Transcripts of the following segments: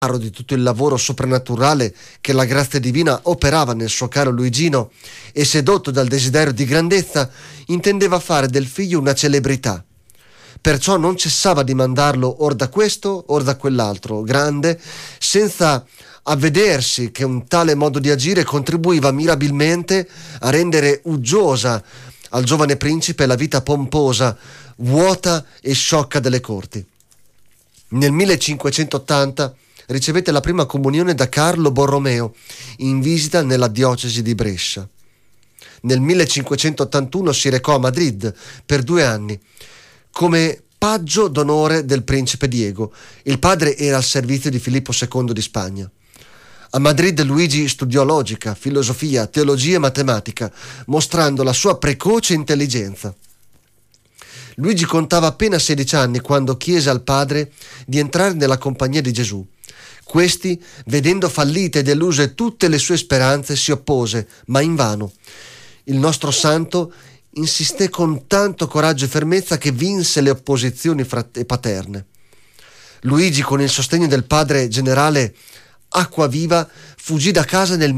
di tutto il lavoro soprannaturale che la grazia divina operava nel suo caro Luigino e sedotto dal desiderio di grandezza, intendeva fare del figlio una celebrità. Perciò non cessava di mandarlo or da questo, or da quell'altro grande, senza avvedersi che un tale modo di agire contribuiva mirabilmente a rendere uggiosa al giovane principe la vita pomposa, vuota e sciocca delle corti. Nel 1580 ricevette la prima comunione da Carlo Borromeo in visita nella diocesi di Brescia. Nel 1581 si recò a Madrid per 2 anni come paggio d'onore del principe Diego. Il padre era al servizio di Filippo II di Spagna. A Madrid Luigi studiò logica, filosofia, teologia e matematica, mostrando la sua precoce intelligenza. Luigi contava appena 16 anni quando chiese al padre di entrare nella compagnia di Gesù. Questi, vedendo fallite e deluse tutte le sue speranze, si oppose, ma invano. Il nostro santo insisté con tanto coraggio e fermezza che vinse le opposizioni paterne. Luigi, con il sostegno del padre generale Acquaviva, fuggì da casa nel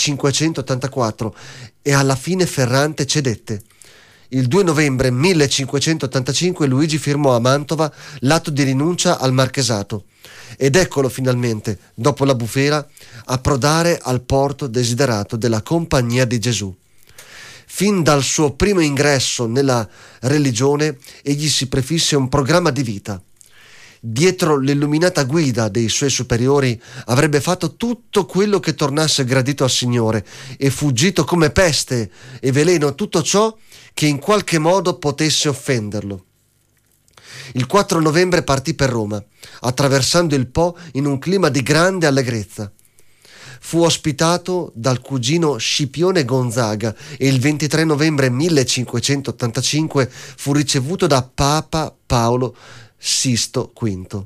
1584 e alla fine Ferrante cedette. Il 2 novembre 1585 Luigi firmò a Mantova l'atto di rinuncia al marchesato ed eccolo finalmente, dopo la bufera, approdare al porto desiderato della Compagnia di Gesù. Fin dal suo primo ingresso nella religione egli si prefisse un programma di vita. Dietro l'illuminata guida dei suoi superiori avrebbe fatto tutto quello che tornasse gradito al Signore e fuggito come peste e veleno tutto ciò che in qualche modo potesse offenderlo. Il 4 novembre partì per Roma, attraversando il Po in un clima di grande allegrezza. Fu ospitato dal cugino Scipione Gonzaga e il 23 novembre 1585 fu ricevuto da Papa Paolo VI.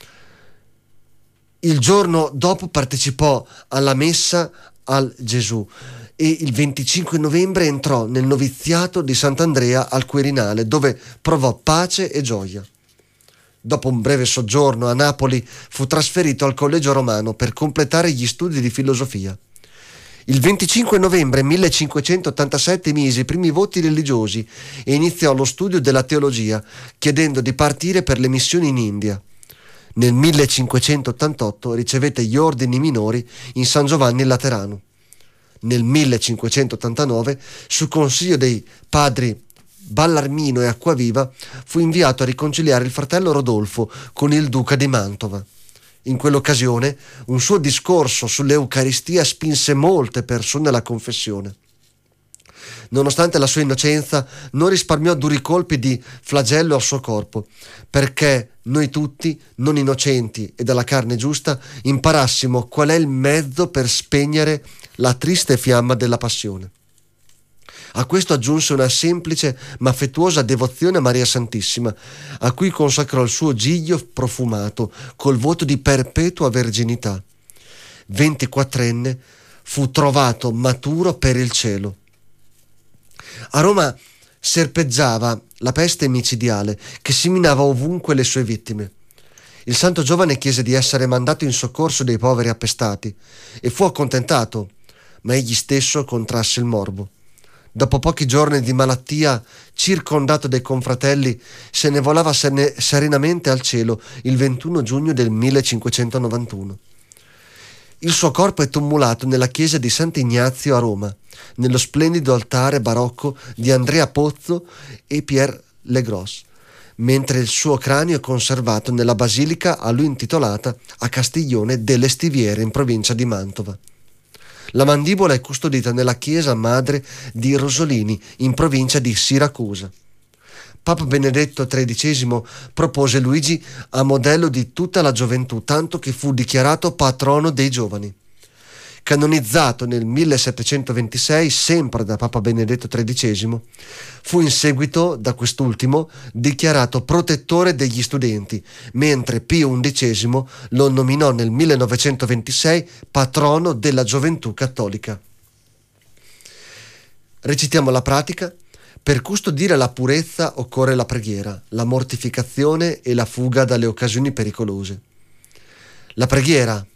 Il giorno dopo partecipò alla messa al Gesù e il 25 novembre entrò nel noviziato di Sant'Andrea al Quirinale, dove provò pace e gioia. Dopo un breve soggiorno a Napoli fu trasferito al Collegio Romano per completare gli studi di filosofia. Il 25 novembre 1587 mise i primi voti religiosi e iniziò lo studio della teologia, chiedendo di partire per le missioni in India. Nel 1588 ricevette gli ordini minori in San Giovanni Laterano. Nel 1589, su consiglio dei padri Ballarmino e Acquaviva, fu inviato a riconciliare il fratello Rodolfo con il duca di Mantova. In quell'occasione, un suo discorso sull'Eucaristia spinse molte persone alla confessione. Nonostante la sua innocenza, non risparmiò duri colpi di flagello al suo corpo, perché noi tutti, non innocenti e dalla carne giusta, imparassimo qual è il mezzo per spegnere la triste fiamma della passione. A questo aggiunse una semplice ma affettuosa devozione a Maria Santissima, a cui consacrò il suo giglio profumato col voto di perpetua verginità. 24enne, fu trovato maturo per il cielo. A Roma serpeggiava la peste micidiale che seminava ovunque le sue vittime. Il santo giovane chiese di essere mandato in soccorso dei poveri appestati e fu accontentato, ma egli stesso contrasse il morbo. Dopo pochi giorni di malattia, circondato dai confratelli, se ne volava serenamente al cielo il 21 giugno del 1591. Il suo corpo è tumulato nella chiesa di Sant'Ignazio a Roma, nello splendido altare barocco di Andrea Pozzo e Pierre Legros, mentre il suo cranio è conservato nella basilica a lui intitolata a Castiglione delle Stiviere in provincia di Mantova. La mandibola è custodita nella chiesa madre di Rosolini in provincia di Siracusa. Papa Benedetto XIII propose Luigi a modello di tutta la gioventù, tanto che fu dichiarato patrono dei giovani. Canonizzato nel 1726, sempre da Papa Benedetto XIII, fu in seguito da quest'ultimo dichiarato protettore degli studenti, mentre Pio XI lo nominò nel 1926 patrono della gioventù cattolica. Recitiamo la pratica. Per custodire la purezza occorre la preghiera, la mortificazione e la fuga dalle occasioni pericolose. La preghiera